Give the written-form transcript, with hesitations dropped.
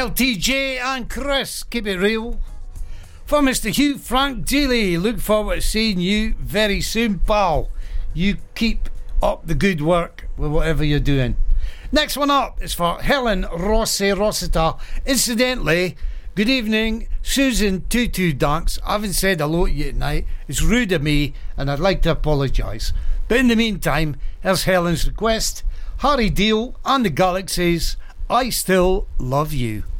LTJ and Chris, keep it real. For Mr. Hugh Frank Daly, look forward to seeing you very soon, pal. You keep up the good work with whatever you're doing. Next one up is for Helen Rossi Rossiter. Incidentally, good evening, Susan Tutu Dunks. I haven't said hello to you tonight. It's rude of me, and I'd like to apologise. But in the meantime, here's Helen's request. Harry Deal and the Galaxies, I Still Love You.